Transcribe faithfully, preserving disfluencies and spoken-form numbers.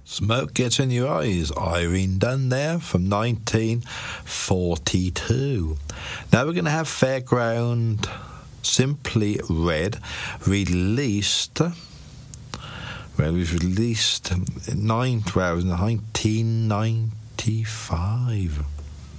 Smoke Gets in Your Eyes, Irene Dunn there from nineteen forty-two. Now we're going to have Fairground Simply Red, released, well, it was released in nineteen ninety-five.